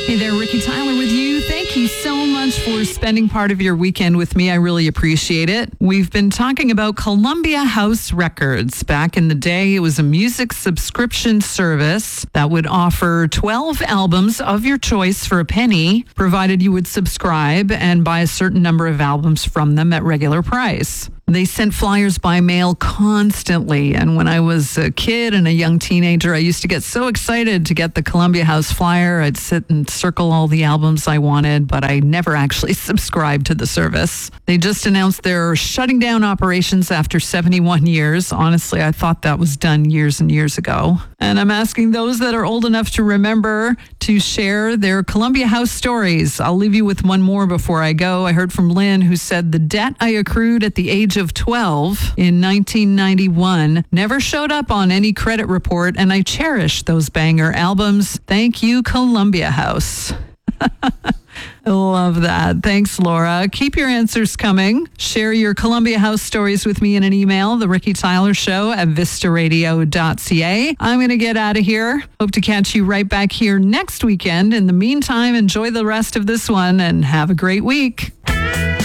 Hey there, Ricky Tyler with you. Thank you so much for spending part of your weekend with me. I really appreciate it. We've been talking about Columbia House Records. Back in the day, it was a music subscription service that would offer 12 albums of your choice for a penny, provided you would subscribe and buy a certain number of albums from them at regular price. They sent flyers by mail constantly. And when I was a kid and a young teenager, I used to get so excited to get the Columbia House flyer. I'd sit and circle all the albums I wanted, but I never actually subscribed to the service. They just announced they're shutting down operations after 71 years. Honestly, I thought that was done years and years ago. And I'm asking those that are old enough to remember to share their Columbia House stories. I'll leave you with one more before I go. I heard from Lynn, who said the debt I accrued at the age of 12 in 1991 never showed up on any credit report, and I cherish those banger albums. Thank you, Columbia House. I love that. Thanks, Laura. Keep your answers coming. Share your Columbia House stories with me in an email, The Ricky Tyler Show at vistaradio.ca. I'm going to get out of here. Hope to catch you right back here next weekend. In the meantime, enjoy the rest of this one and have a great week.